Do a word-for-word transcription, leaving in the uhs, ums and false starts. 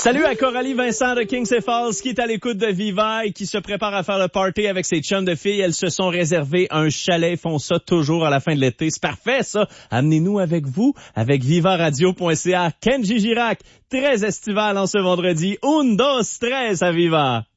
Salut à Coralie Vincent de Kings et Falls qui est à l'écoute de Viva et qui se prépare à faire le party avec ses chums de filles. Elles se sont réservées un chalet, font ça toujours à la fin de l'été. C'est parfait ça. Amenez-nous avec vous avec viva radio point c a. Kenji Girac, très estival en ce vendredi. Un, dos, tres à Viva.